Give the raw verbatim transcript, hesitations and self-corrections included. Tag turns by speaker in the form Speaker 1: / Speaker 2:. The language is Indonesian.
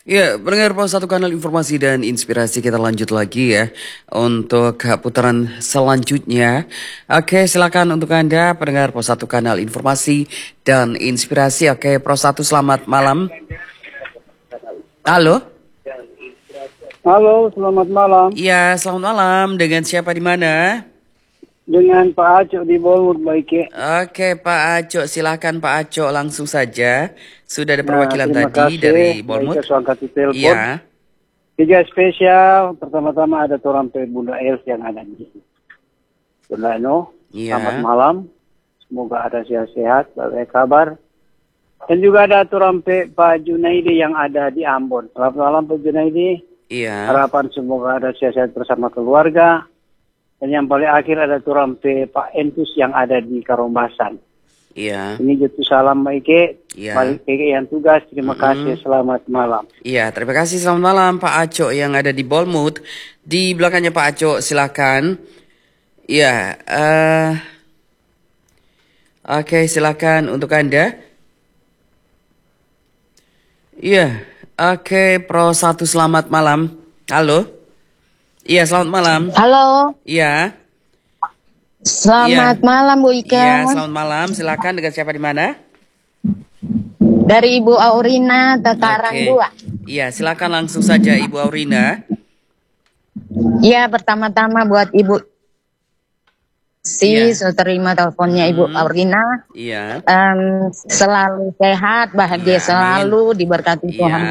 Speaker 1: Ya, pendengar Pos satu Kanal Informasi dan Inspirasi, kita lanjut lagi ya untuk putaran selanjutnya. Oke, silakan untuk Anda pendengar Pos satu Kanal Informasi dan Inspirasi. Oke, Pro satu selamat malam. Halo?
Speaker 2: Halo, selamat malam.
Speaker 1: Iya, selamat malam. Dengan siapa di mana?
Speaker 2: Dengan Pak Acok di Bolmut, Baike.
Speaker 1: Oke, Pak Acok, silakan Pak Acok langsung saja. Sudah ada
Speaker 2: Ya,
Speaker 1: perwakilan
Speaker 2: terima
Speaker 1: tadi
Speaker 2: kasih.
Speaker 1: dari
Speaker 2: Baike
Speaker 1: Bournemouth.
Speaker 2: suangkat di telepon.
Speaker 1: Iya.
Speaker 2: Tiga spesial. Pertama-tama ada orang Bunda Els yang ada di Bunda No.
Speaker 1: Iya.
Speaker 2: Selamat malam. Semoga ada sehat-sehat, baik kabar. Dan juga ada orang Pak Junaidi yang ada di Ambon. Selamat malam Pak Junaidi.
Speaker 1: Iya.
Speaker 2: Harapan semoga ada sehat-sehat bersama keluarga. Dan yang paling akhir ada turun Pak Entus yang ada di Karombasan.
Speaker 1: Iya.
Speaker 2: Ini jutu salam Baike.
Speaker 1: Iya.
Speaker 2: Balik Baike yang tugas. Terima
Speaker 1: Mm-mm.
Speaker 2: kasih. Selamat malam.
Speaker 1: Iya, terima kasih. Selamat malam Pak Acok yang ada di Bournemouth. Di belakangnya Pak Acok, silakan. Iya. Uh, Oke, silakan untuk Anda. Iya. Oke, Pro satu selamat malam. Halo. Iya, selamat malam.
Speaker 3: Halo,
Speaker 1: Iya.
Speaker 3: selamat
Speaker 1: Iya.
Speaker 3: malam Bu Ika.
Speaker 1: Iya, selamat malam. Silakan, dengan siapa di mana?
Speaker 3: Dari Ibu Aurina, Tataran
Speaker 1: Oke.
Speaker 3: dua.
Speaker 1: Iya, silakan langsung saja Ibu Aurina.
Speaker 3: Ya, pertama-tama buat Ibu si
Speaker 1: Iya.
Speaker 3: sudah terima teleponnya Ibu
Speaker 1: Hmm.
Speaker 3: Aurina.
Speaker 1: Iya.
Speaker 3: Em, selalu sehat, bahagia
Speaker 1: Iya, amin.
Speaker 3: selalu, diberkati
Speaker 1: Iya.
Speaker 3: Tuhan.